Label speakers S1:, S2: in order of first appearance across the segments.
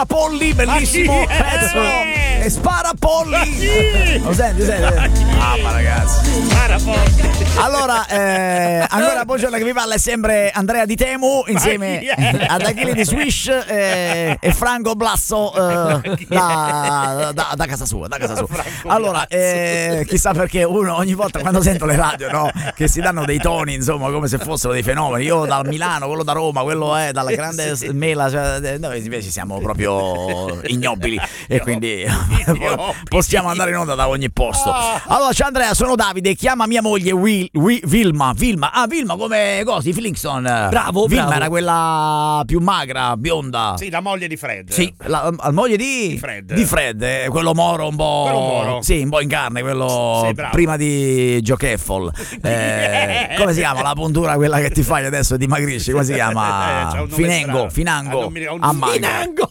S1: Polli, bellissimo pezzo. E spara Polli. Lo senti? Mamma ragazzi.
S2: Spara Polli.
S1: Allora, ancora buongiorno, che vi parla è sempre Andrea di Temu insieme ad Achille di Swish e Franco Blasso da casa sua. Allora, chissà perché uno ogni volta quando sento le radio, no, che si danno dei toni, insomma, come se fossero dei fenomeni. Io da Milano, quello da Roma, quello è dalla grande mela, cioè, noi invece siamo proprio ignobili e quindi possiamo andare in onda da ogni posto. Allora, ciao Andrea, sono Davide, chiama mia moglie Vilma. Vilma come così, Flintstone.
S3: Bravo.
S1: Vilma era quella più magra, bionda.
S2: Sì, la moglie di Fred.
S1: Sì, la moglie di Fred, quello moro un po'.
S2: Quello moro.
S1: Sì, un po' in carne, quello
S2: sì,
S1: prima di Joe Keffel. Come si chiama la puntura quella che ti fai adesso e dimagrisci? Come si chiama? Finango.
S2: Finango.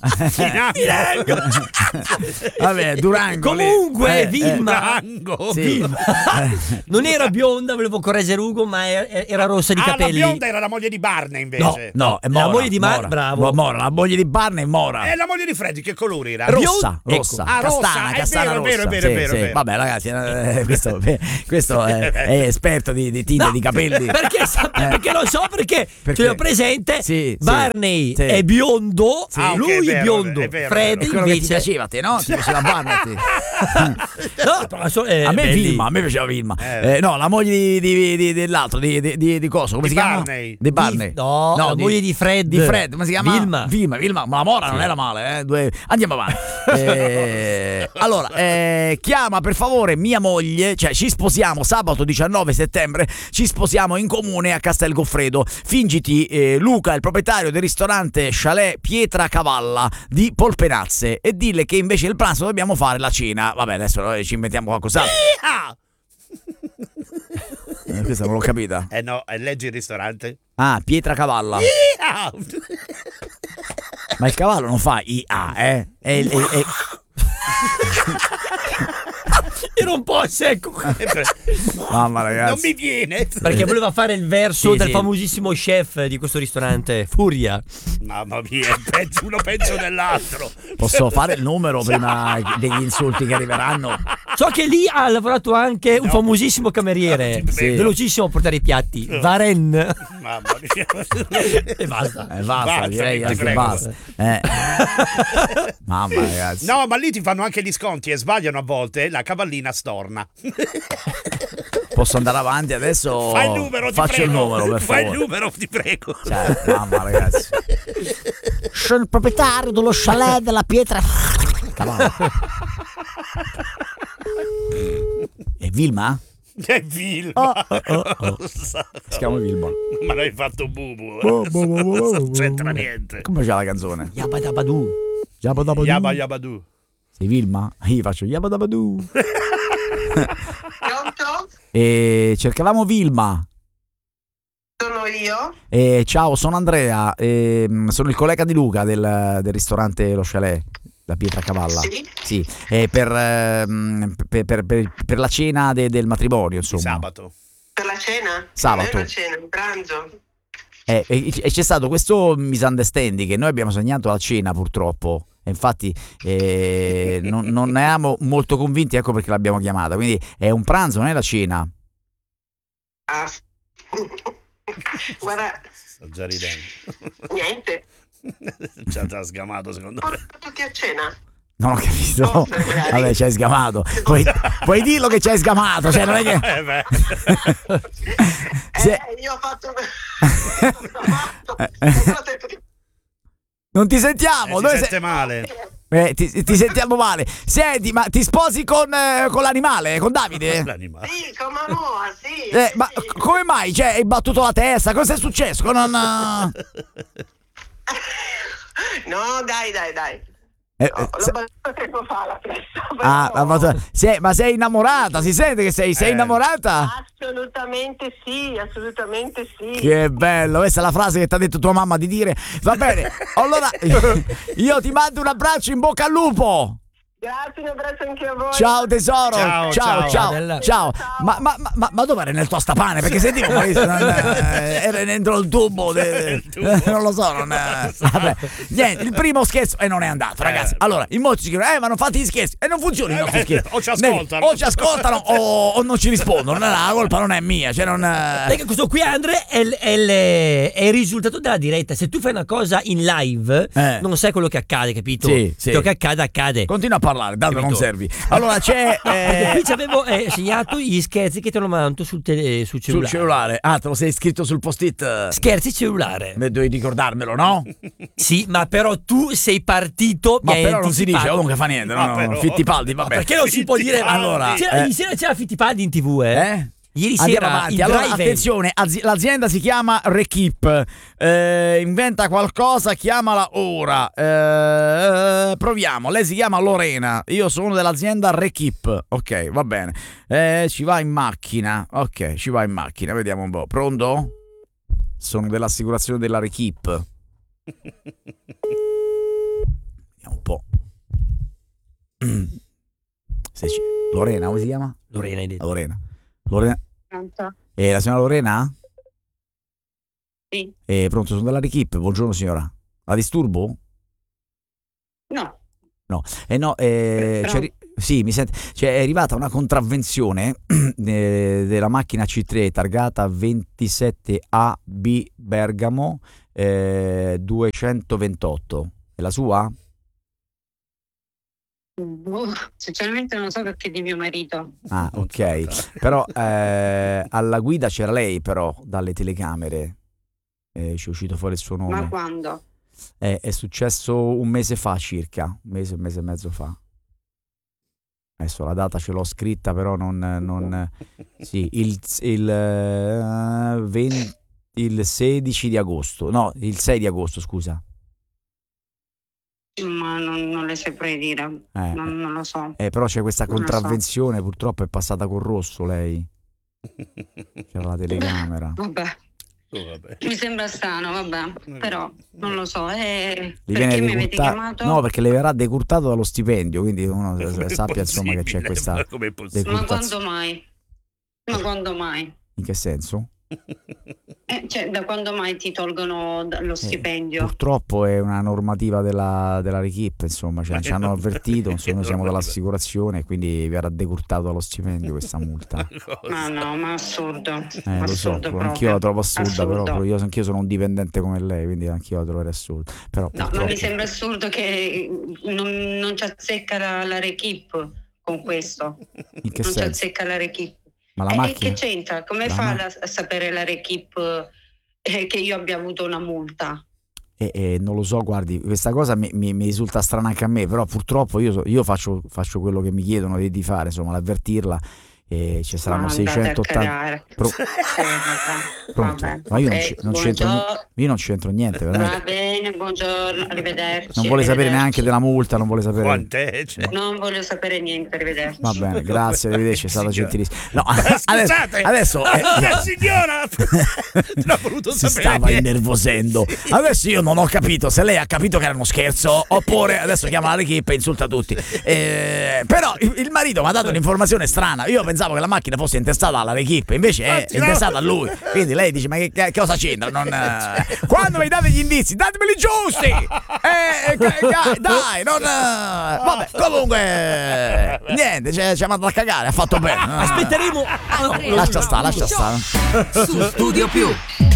S1: Vabbè, Durango.
S3: Comunque, Vilma.
S1: Sì.
S3: Non era bionda, volevo correggere Ugo, ma era rossa di capelli.
S2: La bionda era la moglie di Barney invece.
S1: No, è Mora.
S3: La moglie di Bravo.
S1: Mora, la moglie di Barney è Mora.
S2: E la moglie di Freddy che colore era?
S1: Rossa.
S2: Rossa.
S1: Castana rossa.
S2: È vero.
S1: Sì. Vabbè ragazzi, questo è esperto di tinte, di capelli.
S3: Perché lo so, perché ce l'ho presente. Barney è biondo, lui è biondo. Freddy
S1: invece ti
S3: invece
S1: piaceva a te, no? Ti piaceva Barney. A me piaceva Vilma. No, la moglie dell'altro, di cosa? Come si chiama? Di Barney.
S3: No, la moglie di Fred.
S1: Come si chiama? Vilma. Ma la Mora non era male, Andiamo avanti. Allora, chiama per favore mia moglie, cioè ci sposiamo sabato 19 settembre, ci sposiamo in comune a Castel Goffredo. Fingiti Luca, il proprietario del ristorante Chalet Pietra Cavalla di Polpenazze, e dille che invece il pranzo dobbiamo fare la cena. Vabbè, adesso noi ci inventiamo qualcos'altro. Questa non l'ho capita.
S2: No, leggi il ristorante.
S1: Pietra Cavalla. Ma il cavallo non fa IA,
S3: Era un po' secco.
S1: Mamma ragazzi,
S2: non mi viene.
S3: Perché voleva fare il verso del famosissimo chef di questo ristorante, Furia.
S2: Mamma mia, uno peggio dell'altro.
S1: Posso fare il numero prima degli insulti che arriveranno?
S3: So che lì ha lavorato anche un famosissimo cameriere, velocissimo a portare i piatti, Varen.
S2: Mamma mia.
S3: E basta.
S1: Basta, direi anche basta. Mamma ragazzi.
S2: No, ma lì ti fanno anche gli sconti e sbagliano a volte, la cavallina storna.
S1: Posso andare avanti adesso?
S2: Fai il numero,
S1: faccio il numero, per favore.
S2: Fai il numero, ti prego.
S1: Cioè, mamma ragazzi.
S4: Sono il proprietario dello chalet della Pietra Cavalla.
S1: È Vilma?
S2: È Vilma.
S1: Si chiama Vilma.
S2: Ma l'hai fatto bubu. Non c'entra niente.
S1: Come c'è la canzone?
S3: Yabadabadu.
S2: Yabadabadu.
S1: Sei Vilma? Io faccio Yabadabadu.
S5: Pronto?
S1: E cercavamo Vilma.
S5: Sono io?
S1: Ciao, sono Andrea. Sono il collega di Luca del ristorante Lo Chalet, la Pietra Cavalla. Sì. Per la cena del matrimonio, insomma.
S2: Sabato.
S5: Per la cena?
S1: Sabato.
S5: Per la cena, il pranzo.
S1: E c'è stato questo misunderstanding che noi abbiamo segnato la cena, purtroppo. E infatti non ne eravamo molto convinti, ecco perché l'abbiamo chiamata. Quindi è un pranzo, non è la cena.
S5: Guarda,
S2: sto già ridendo.
S5: Niente.
S2: Ci ha già sgamato, secondo me.
S5: Tutti a cena.
S1: Non ho capito. Vabbè, ci hai sgamato. Puoi dirlo che ci hai sgamato, cioè non è che
S5: io ho fatto
S1: non ti sentiamo.
S2: Si sente male.
S1: Ti sentiamo male. Senti, ma ti sposi con l'animale, con Davide?
S5: Sì, con Manoa, sì.
S1: Ma come mai? Cioè, hai battuto la testa? Cosa è successo?
S5: No, dai. L'ho battuta tempo fa la festa.
S1: Ma sei innamorata? Si sente che sei innamorata?
S5: Assolutamente sì.
S1: Che bello, questa è la frase che ti ha detto tua mamma di dire. Va bene, allora io ti mando un abbraccio, in bocca al lupo.
S5: Grazie, un abbraccio anche a voi.
S1: Ciao tesoro. Ciao. Ma dove eri nel tostapane? Perché sentivo era dentro il tubo. Non lo so. Vabbè. Niente, il primo scherzo e non è andato, ragazzi. Allora, in molti ci dicono, ma non fate gli scherzi. E non funziona i nostri scherzi.
S2: O
S1: ci ascoltano o non ci rispondono. La colpa non è mia. Cioè
S3: Perché questo qui, Andre, è il risultato della diretta. Se tu fai una cosa in live, non sai quello che accade, capito?
S1: Sì.
S3: Quello che accade.
S1: Continua a parlare, tanto non servi. Allora c'è
S3: qui ci avevo segnato gli scherzi che te lo mando sul cellulare.
S1: Sul cellulare. Ah, te lo sei scritto sul post-it.
S3: Scherzi cellulare.
S1: Devi ricordarmelo, no?
S3: Sì, ma però tu sei partito.
S1: Ma però non si dice, comunque fa niente, no? Fittipaldi, vabbè.
S3: Perché non si può dire?
S1: Allora,
S3: ieri sera c'era Fittipaldi in TV, Ieri sera
S1: allora, attenzione, l'azienda si chiama Rekip. Inventa qualcosa, chiamala ora. Proviamo. Lei si chiama Lorena. Io sono dell'azienda Rekip. Ok, va bene. Ci va in macchina. Ok, ci va in macchina. Vediamo un po'. Pronto? Sono dell'assicurazione della Rekip. Vediamo un po'. Lorena, come si chiama?
S3: Lorena, hai detto.
S1: Lorena.
S5: Pronto?
S1: La signora Lorena?
S5: Sì.
S1: Pronto, sono della Rekip. Buongiorno signora. La disturbo?
S5: No.
S1: Sì, mi sente. È arrivata una contravvenzione della macchina C3 targata 27AB Bergamo 228. È la sua?
S5: Sinceramente non so perché di mio marito.
S1: Ah, ok. Però alla guida c'era lei, però, dalle telecamere. Ci è uscito fuori il suo nome.
S5: Ma quando?
S1: È successo un mese fa circa. Un mese e mezzo fa. Adesso la data ce l'ho scritta, però non sì, il 16 di agosto. No, il 6 di agosto, scusa.
S5: Ma non le saprei dire, non lo so.
S1: Però c'è questa contravvenzione, purtroppo è passata col rosso lei. C'era la telecamera.
S5: Vabbè. Mi sembra strano, vabbè, però non lo so.
S1: Perché
S5: mi avete chiamato?
S1: No, perché le verrà decurtato dallo stipendio, quindi uno sappia insomma che c'è questa decurtazione.
S5: Ma quando mai?
S1: In che senso?
S5: Da quando mai ti tolgono lo stipendio?
S1: Purtroppo è una normativa della Rekip, insomma, ci hanno avvertito, noi siamo dall'assicurazione, quindi verrà decurtato dallo stipendio questa multa.
S5: Ma assurdo.
S1: Lo so, anch'io la trovo assurda, però anch'io sono un dipendente come lei, quindi anch'io la troverei assurda. Però
S5: ma mi sembra assurdo che non ci azzecca la Rekip con questo.
S1: In che
S5: non
S1: senso?
S5: ci azzecca la Rekip.
S1: Ma la macchina?
S5: Che c'entra? Come fa a sapere la Rekip che io abbia avuto una multa?
S1: Non lo so, guardi, questa cosa mi risulta strana anche a me, però purtroppo io faccio quello che mi chiedono di fare, insomma, l'avvertirla. E ci saranno 680. Pronto? Ma io non c'entro niente, veramente.
S5: Va bene, buongiorno, arrivederci.
S1: Non vuole sapere neanche della multa, non vuole sapere.
S2: Quant'è?
S5: Non voglio sapere niente, arrivederci.
S1: Va bene, grazie, arrivederci, è stata gentilissima. No, adesso
S2: la signora l'ha voluto
S1: si
S2: sapere.
S1: Stava innervosendo. Adesso io non ho capito se lei ha capito che era uno scherzo oppure adesso chiama la Rekip e insulta tutti. Però il marito mi ha dato un'informazione strana. Io pensavo che la macchina fosse intestata alla Rekip, invece è intestata a lui. Quindi lei dice: ma che cosa c'entra? Quando mi date gli indizi, datemeli giusti! Dai, vabbè, comunque niente, ci ha mandato a cagare, ha fatto bene.
S3: Aspetteremo.
S1: Lascia stare.
S6: Su Studio Più.